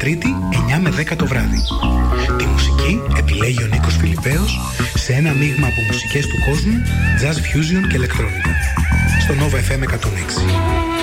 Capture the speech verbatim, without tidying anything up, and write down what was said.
Τρίτη εννιά με δέκα το βράδυ. Τη μουσική επιλέγει ο Νίκος Φιλιππέος σε ένα μείγμα από μουσικές του κόσμου, jazz fusion και ηλεκτρόνικα. Στο Nova εφ εμ εκατόν έξι.